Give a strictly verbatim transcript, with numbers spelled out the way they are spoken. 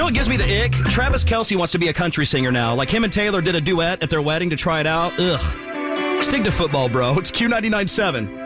know what gives me the ick? Travis Kelce wants to be a country singer now. Like him and Taylor did a duet at their wedding to try it out. Ugh. Stick to football, bro. It's Q ninety-nine point seven.